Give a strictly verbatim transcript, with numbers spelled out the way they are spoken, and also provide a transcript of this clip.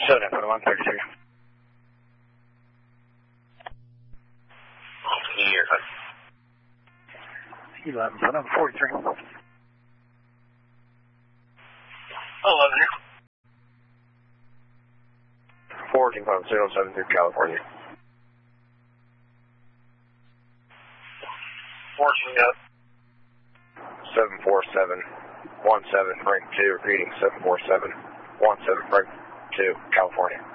seven for the one thirty-three. Here, eleven for the forty-three. eleven here. fourteen five zero seven through California. fourteen up. seven four seven one seven Frank two, repeating seven four seven one seven Frank two, California.